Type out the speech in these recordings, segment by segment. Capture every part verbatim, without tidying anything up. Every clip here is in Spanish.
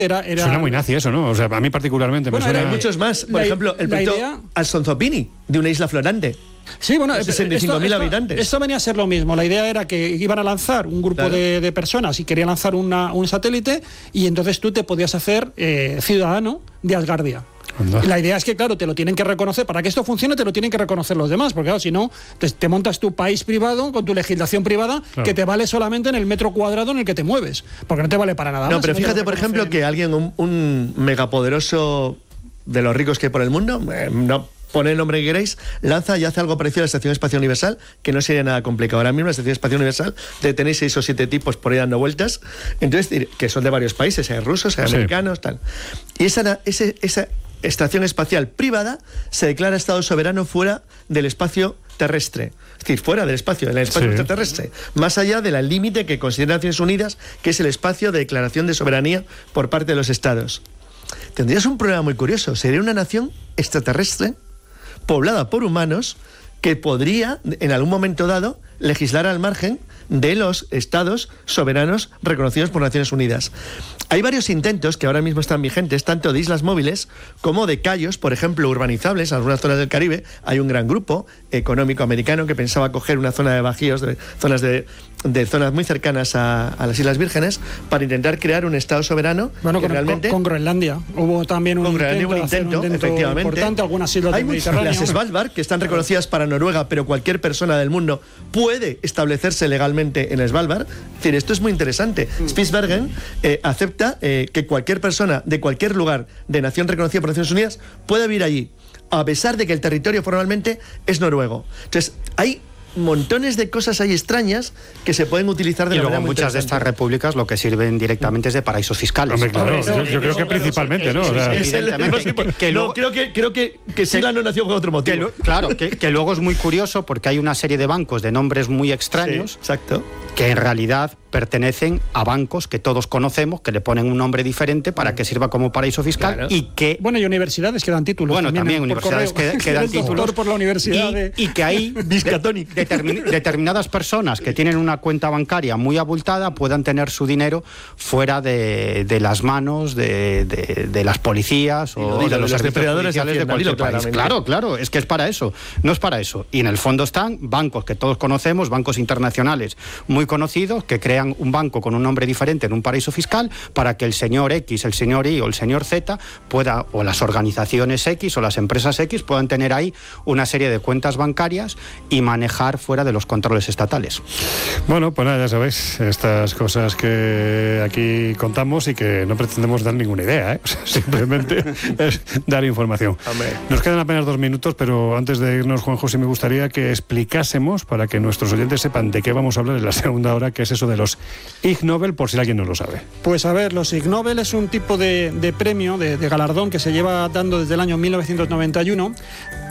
Era, era... Suena muy nazi eso, ¿no? O sea, a mí particularmente bueno, me suena... Hay muchos más. Por la, ejemplo, el proyecto idea... Alsonzopini, de una isla flotante. Sí, bueno, sesenta y cinco mil habitantes. Esto venía a ser lo mismo. La idea era que iban a lanzar un grupo claro. de, de personas y querían lanzar una, un satélite, y entonces tú te podías hacer eh, ciudadano de Asgardia. Anda. La idea es que, claro, te lo tienen que reconocer. Para que esto funcione, te lo tienen que reconocer los demás, porque claro, si no, te, te montas tu país privado con tu legislación privada, claro. que te vale solamente en el metro cuadrado en el que te mueves, porque no te vale para nada no, más. Pero fíjate, por ejemplo, que alguien, un, un megapoderoso de los ricos que hay por el mundo, eh, no pone el nombre que queréis, lanza y hace algo parecido a la Estación Espacial Universal, que no sería nada complicado. Ahora mismo la Estación Espacial Universal, de tenéis seis o siete tipos por ahí dando vueltas, entonces, que son de varios países, hay rusos, hay sí. americanos, tal. Y esa, ese, esa estación espacial privada se declara Estado soberano fuera del espacio terrestre, es decir, fuera del espacio, del espacio sí. terrestre, más allá del límite que considera Naciones Unidas, que es el espacio de declaración de soberanía por parte de los estados. Tendrías un problema muy curioso, sería una nación extraterrestre poblada por humanos que podría, en algún momento dado, legislar al margen de los estados soberanos reconocidos por Naciones Unidas. Hay varios intentos que ahora mismo están vigentes, tanto de islas móviles como de cayos, por ejemplo, urbanizables. En algunas zonas del Caribe hay un gran grupo económico americano que pensaba coger una zona de bajíos, de zonas de, de zonas muy cercanas a, a las Islas Vírgenes, para intentar crear un estado soberano. Bueno, que con, realmente, con, con Groenlandia hubo también un con intento, un intento, un efectivamente. Importante, algunas islas hay del muchas, Mediterráneo. las Svalbard, que están reconocidas para Noruega, pero cualquier persona del mundo puede establecerse legalmente en Svalbard. Es decir, esto es muy interesante. Mm. Spitsbergen eh, acepta eh, que cualquier persona de cualquier lugar de nación reconocida por Naciones Unidas pueda vivir allí, a pesar de que el territorio formalmente es noruego. Entonces, hay montones de cosas ahí extrañas que se pueden utilizar de y la luego manera muy muchas de estas repúblicas lo que sirven directamente es de paraísos fiscales. Hombre, claro, eso, yo, yo creo que principalmente, ¿no? O sea, es el, que, que no, creo que creo que, que Sila no nació con otro motivo. Que lo, claro, que, que luego es muy curioso porque hay una serie de bancos de nombres muy extraños, sí, exacto, que en realidad pertenecen a bancos que todos conocemos, que le ponen un nombre diferente para que sirva como paraíso fiscal, claro. y que... Bueno, y universidades que dan títulos. Bueno, también, también universidades que, que dan títulos. Por la universidad y, de... y que hay de, determin, determinadas personas que tienen una cuenta bancaria muy abultada puedan tener su dinero fuera de, de las manos de, de, de las policías o de, de los, los depredadores de, de cualquier país. Claro, claro, es que es para eso, no es para eso. Y en el fondo están bancos que todos conocemos, bancos internacionales muy conocidos, que crean un banco con un nombre diferente en un paraíso fiscal para que el señor X, el señor Y o el señor Z pueda, o las organizaciones X o las empresas X puedan tener ahí una serie de cuentas bancarias y manejar fuera de los controles estatales. Bueno, pues nada, ya sabéis, estas cosas que aquí contamos y que no pretendemos dar ninguna idea, ¿eh? O sea, simplemente es dar información. Amén. Nos quedan apenas dos minutos, pero antes de irnos, Juanjo, sí me gustaría que explicásemos, para que nuestros oyentes sepan de qué vamos a hablar en la segunda hora, que es eso de los Ig Nobel, por si alguien no lo sabe. Pues a ver, los Ig Nobel es un tipo de, de premio, de, de galardón que se lleva dando desde el año mil novecientos noventa y uno,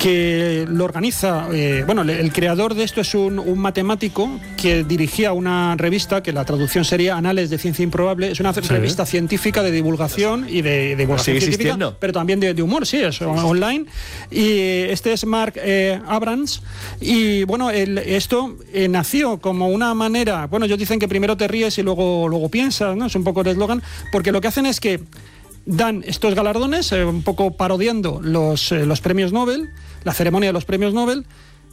que lo organiza, eh, bueno, el creador de esto es un, un matemático que dirigía una revista, que la traducción sería Anales de Ciencia Improbable, es una sí. revista científica de divulgación y de, de divulgación ¿Sigue científica, existiendo? Pero también de, de humor, sí, es online. Y este es Mark eh, Abrams, y bueno, el, esto eh, nació como una manera, bueno, ellos dicen que primero te ríes y luego, luego piensas, ¿no? Es un poco el eslogan, porque lo que hacen es que dan estos galardones, eh, un poco parodiando los, eh, los premios Nobel, la ceremonia de los premios Nobel,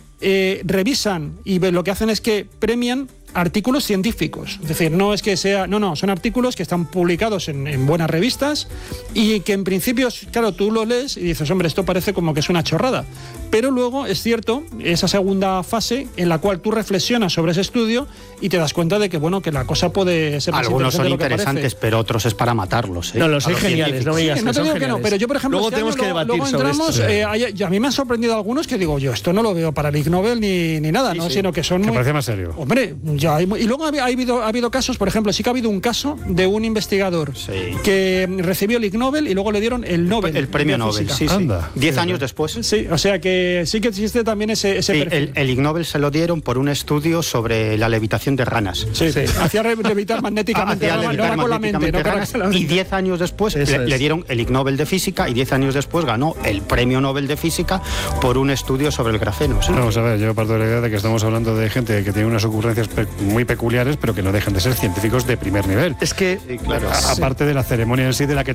eh, revisan y lo que hacen es que premian artículos científicos, es decir, no es que sea, no, no, son artículos que están publicados en, en buenas revistas y que en principio, claro, tú lo lees y dices, hombre, esto parece como que es una chorrada, pero luego es cierto, esa segunda fase en la cual tú reflexionas sobre ese estudio y te das cuenta de que, bueno, que la cosa puede ser más algunos son interesantes, parece. Pero otros es para matarlos, ¿eh? No, los hay geniales, no me digas sí, no te digo que no, pero yo, por ejemplo, luego este tenemos año, que debatir luego sobre entramos, esto. Eh, hay, a mí me han sorprendido algunos que digo, yo esto no lo veo para el Ig Nobel ni, ni nada, sí, ¿no? Sí. Sino que son que muy... parece más serio. Hombre, ya hay, y luego ha, ha, habido, ha habido casos, por ejemplo, sí que ha habido un caso de un investigador sí. que recibió el Ig Nobel y luego le dieron el Nobel. El premio Nobel, sí, sí. Anda. Diez sí, años sí. después. Sí, o sea que sí que existe también ese, ese sí, perfil. El, el Ig Nobel se lo dieron por un estudio sobre la levitación de ranas. Sí, sí. Hacía levitar magnéticamente, Hacía no, levitar no con la mente. No ranas, con la mente. Y diez años después le, le dieron el Ig Nobel de Física y diez años después ganó el premio Nobel de Física por un estudio sobre el grafeno. ¿Sí? Vamos a ver, yo parto de la idea de que estamos hablando de gente que tiene unas ocurrencias pe- muy peculiares, pero que no dejan de ser científicos de primer nivel. Es que, sí, claro, a- aparte de la ceremonia en sí, de la que